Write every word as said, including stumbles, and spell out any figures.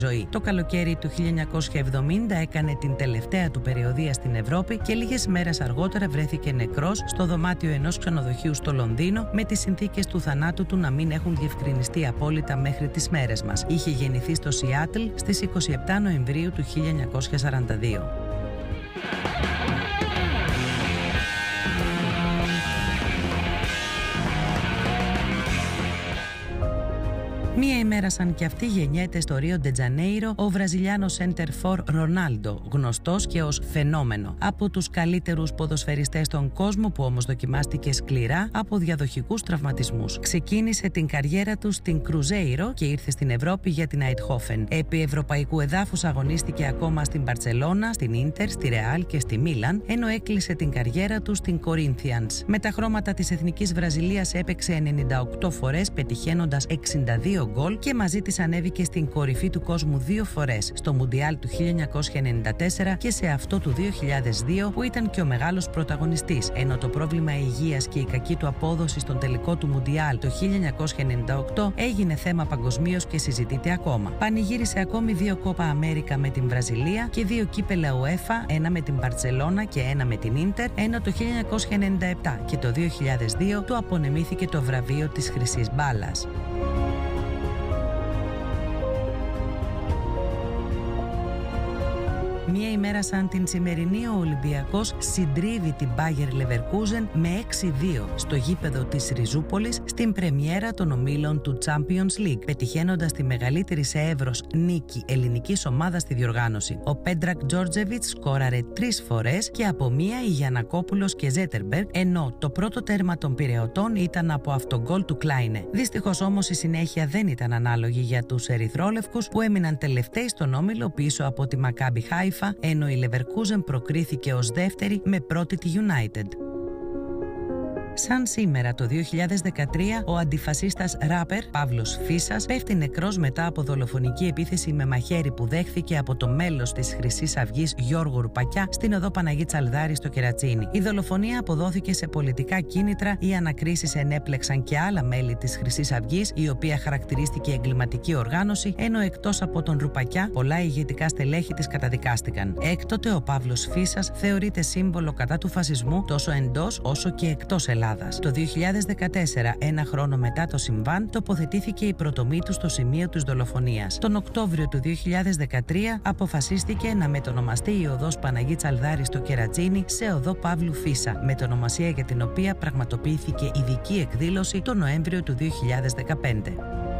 ζωή. Το καλοκαίρι του χίλια εννιακόσια εβδομήντα έκανε την τελευταία του περιοδεία στην Ευρώπη και λίγες μέρες αργότερα βρέθηκε νεκρός στο δωμάτιο ενός ξενοδοχείου στο Λονδίνο, με τις συνθήκες του θανάτου του να μην έχουν διευκρινιστεί απόλυτα μέχρι τις μέρες μας. Είχε γεννηθεί στο Σιάτλ στις είκοσι επτά Νοεμβρίου του χίλια εννιακόσια σαράντα δύο. Μία ημέρα σαν κι αυτή γεννιέται στο Ρίο Ντε Τζανέιρο ο Βραζιλιάνος center for Ρονάλντο, γνωστός και ως φαινόμενο. Από τους καλύτερους ποδοσφαιριστές στον κόσμο, που όμως δοκιμάστηκε σκληρά από διαδοχικούς τραυματισμούς. Ξεκίνησε την καριέρα του στην Κρουζέιρο και ήρθε στην Ευρώπη για την Αιτχόφεν. Επί ευρωπαϊκού εδάφους αγωνίστηκε ακόμα στην Μπαρτσελώνα, στην Ίντερ, στη Ρεάλ και στη Μίλαν, ενώ έκλεισε την καριέρα του στην Κορίνθιανς. Με τα χρώματα της Εθνικής Βραζιλίας έπαιξε ενενήντα οκτώ φορές, πετυχαίνοντας εξήντα δύο γκολ και μαζί της ανέβηκε στην κορυφή του κόσμου δύο φορές, στο Μουντιάλ του χίλια εννιακόσια ενενήντα τέσσερα και σε αυτό του δύο χιλιάδες δύο, που ήταν και ο μεγάλος πρωταγωνιστής, ενώ το πρόβλημα υγείας και η κακή του απόδοση στον τελικό του Μουντιάλ το χίλια εννιακόσια ενενήντα οκτώ έγινε θέμα παγκοσμίως και συζητείται ακόμα. Πανηγύρισε ακόμη δύο Κόπα Αμέρικα με την Βραζιλία και δύο κύπελα UEFA, ένα με την Μπαρτσελώνα και ένα με την Ίντερ, ενώ το χίλια εννιακόσια ενενήντα επτά και το δύο χιλιάδες δύο του απονεμήθηκε το βραβείο της Χρυσής Μπάλας. Μία ημέρα σαν την σημερινή, ο Ολυμπιακός συντρίβει την Bayer Leverkusen με έξι δύο στο γήπεδο της Ριζούπολης στην πρεμιέρα των ομίλων του Champions League, πετυχαίνοντας τη μεγαλύτερη σε εύρος νίκη ελληνικής ομάδας στη διοργάνωση. Ο Πέντρακ Τζόρτζεβιτς σκόραρε τρεις φορές και από μία η Γιαννακόπουλος και Ζέτερμπεργκ, ενώ το πρώτο τέρμα των Πειραιωτών ήταν από αυτογκόλ του Κλάινε. Δυστυχώς όμως η συνέχεια δεν ήταν ανάλογη για τους ερυθρόλευκους, που έμειναν τελευταίοι στον όμιλο πίσω από τη Μακάμπι Χάιφα, ενώ η Leverkusen προκρίθηκε ως δεύτερη με πρώτη τη United. Σαν σήμερα το δύο χιλιάδες δεκατρία, ο αντιφασίστας ράπερ Παύλος Φίσας πέφτει νεκρός μετά από δολοφονική επίθεση με μαχαίρι που δέχθηκε από το μέλος της Χρυσής Αυγής Γιώργο Ρουπακιά στην οδό Παναγί Τσαλδάρη στο Κερατσίνι. Η δολοφονία αποδόθηκε σε πολιτικά κίνητρα, οι ανακρίσεις ενέπλεξαν και άλλα μέλη της Χρυσής Αυγής, η οποία χαρακτηρίστηκε εγκληματική οργάνωση, ενώ εκτός από τον Ρουπακιά, πολλά ηγετικά στελέχη της καταδικάστηκαν. Έκτοτε, ο Παύλος Φίσας θεωρείται σύμβολο κατά του φασισμού τόσο εντός όσο και εκτός Ελλάδας. Το δύο χιλιάδες δεκατέσσερα, ένα χρόνο μετά το συμβάν, τοποθετήθηκε η πρωτομή του στο σημείο της δολοφονίας. Τον Οκτώβριο του δύο χιλιάδες δεκατρία αποφασίστηκε να μετονομαστεί η οδός Παναγί Τσαλδάρη στο Κερατσίνι σε οδό Παύλου Φίσα, μετονομασία για την οποία πραγματοποιήθηκε ειδική εκδήλωση τον Νοέμβριο του δύο χιλιάδες δεκαπέντε.